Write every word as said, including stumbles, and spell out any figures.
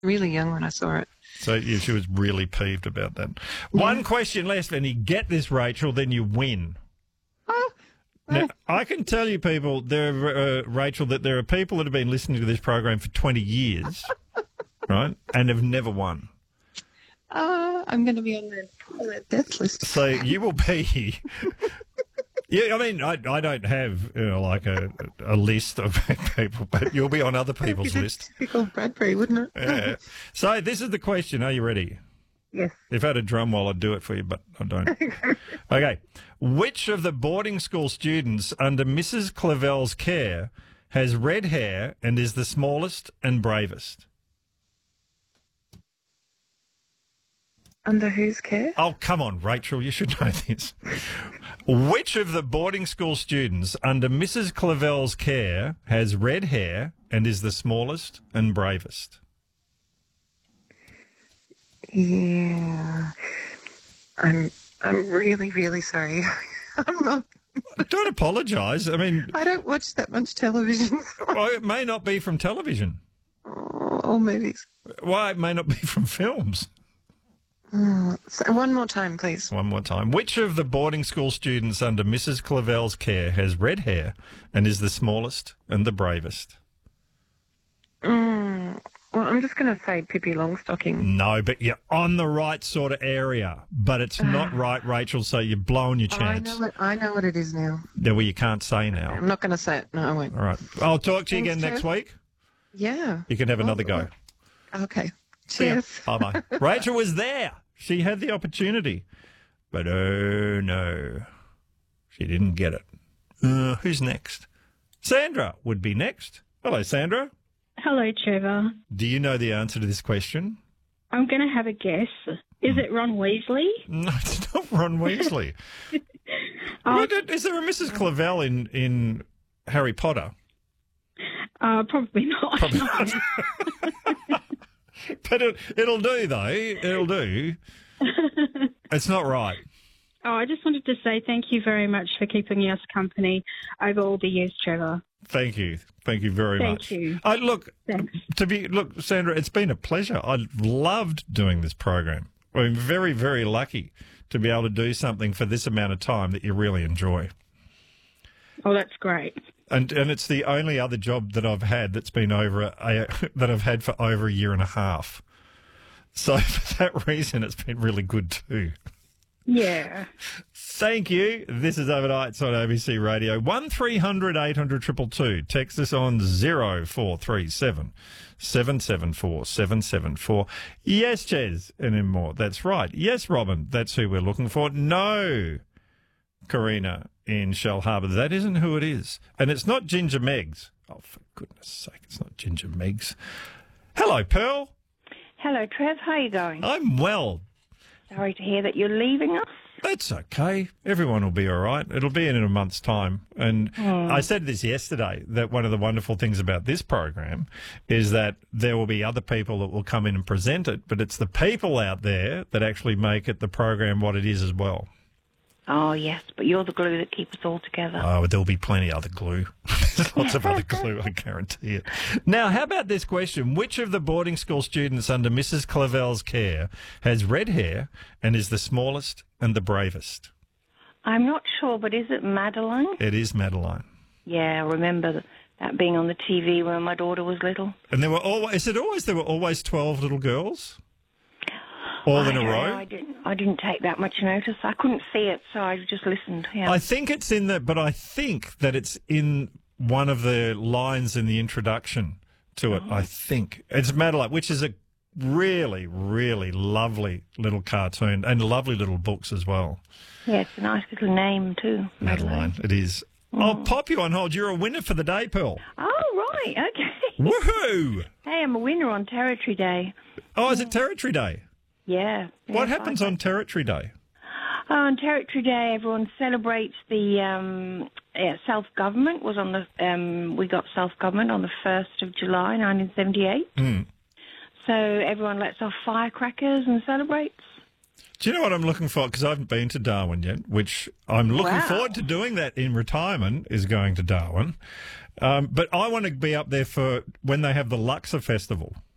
really young when I saw it. So yeah, she was really peeved about that. Yeah. One question less, and you get this, Rachel, then you win. Oh, now, I can tell you, people, there, uh, Rachel, that there are people that have been listening to this program for twenty years, right, and have never won. Uh, I'm going to be on the, on the death list. So you will be. Yeah, I mean, I I don't have you know, like a a list of people, but you'll be on other people's list. Typical Bradbury, wouldn't it? Yeah. So this is the question. Are you ready? Yes. If I had a drum roll, I'd do it for you, but I don't. Okay. Which of the boarding school students under Missus Clavel's care has red hair and is the smallest and bravest? Under whose care? Oh, come on, Rachel, you should know this. Which of the boarding school students under Missus Clavel's care has red hair and is the smallest and bravest? Yeah. I'm I'm really, really sorry. I'm not... Don't apologise. I mean... I don't watch that much television. Well, it may not be from television. Or movies. Why, it may not be from films. Oh, so one more time, please. One more time. Which of the boarding school students under Missus Clavel's care has red hair and is the smallest and the bravest? Mm, well, I'm just going to say Pippi Longstocking. No, but you're on the right sort of area. But it's not right, Rachel, so you're blowing your chance. I know what, I know what it is now. Yeah, well, you can't say now. I'm not going to say it. No, I won't. All right. I'll talk to you Thanks, again Jeff. next week. Yeah. You can have another go. Okay. Cheers. Bye-bye. Rachel was there. She had the opportunity. But oh, no. She didn't get it. Uh, who's next? Sandra would be next. Hello, Sandra. Hello, Trevor. Do you know the answer to this question? I'm going to have a guess. Is it Ron Weasley? No, it's not Ron Weasley. Oh. What did- Is there a Missus Clavel in, in Harry Potter? Uh, probably not. Probably not. But it, it'll do, though. It'll do. It's not right. Oh, I just wanted to say thank you very much for keeping us company over all the years, Trevor. Thank you. Thank you very Thank much. Thank you. Uh, look, Thanks. to be look, Sandra, it's been a pleasure. I loved doing this program. I'm very, very lucky to be able to do something for this amount of time that you really enjoy. Oh, that's great. And and it's the only other job that I've had that's been over a, a, that I've had for over a year and a half. So for that reason, it's been really good too. Yeah. Thank you. This is Overnights on A B C Radio. One three hundred eight hundred two two two. Text us on zero four three seven seven seven four seven seven four. Yes, Ches, and then more. That's right. Yes, Robin. That's who we're looking for. No, Karina in Shell Harbour. That isn't who it is. And it's not Ginger Meggs. Oh, for goodness sake, it's not Ginger Meggs. Hello, Pearl. Hello, Trev. How are you going? I'm well. Sorry to hear that you're leaving us. That's okay. Everyone will be all right. It'll be in a month's time. And Hmm. I said this yesterday, that one of the wonderful things about this program is that there will be other people that will come in and present it, but it's the people out there that actually make it the program what it is as well. Oh, yes, but you're the glue that keeps us all together. Oh, there'll be plenty of other glue. There's lots of other glue, I guarantee it. Now, how about this question? Which of the boarding school students under Missus Clavel's care has red hair and is the smallest and the bravest? I'm not sure, but is it Madeline? It is Madeline. Yeah, I remember that being on the T V when my daughter was little. And there were always, is it always, there were always twelve little girls? All I in a don't row? know, I didn't, I didn't take that much notice. I couldn't see it, so I just listened. Yeah. I think it's in the, but I think that it's in one of the lines in the introduction to it. Oh. I think it's Madeline, which is a really, really lovely little cartoon and lovely little books as well. Yeah, it's a nice little name too. Madeline, it is. Mm. I'll pop you on hold. You're a winner for the day, Pearl. Oh, right, okay. Woohoo! Hey, I'm a winner on Territory Day. Oh, is it Territory Day? Yeah. What yeah, happens I- on Territory Day? Uh, on Territory Day, everyone celebrates the um, yeah, self-government. Was on the um, we got self-government on the first of July, nineteen seventy-eight. Mm. So everyone lets off firecrackers and celebrates. Do you know what I'm looking for? Because I haven't been to Darwin yet, which I'm looking Wow. forward to doing that in retirement, is going to Darwin. Um, but I want to be up there for when they have the Luxor Festival.